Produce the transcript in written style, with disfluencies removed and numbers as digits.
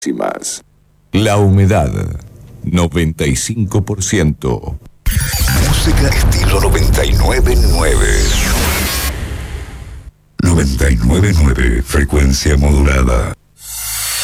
Más. La humedad, 95%. Música estilo 99.9. 99.9, frecuencia modulada.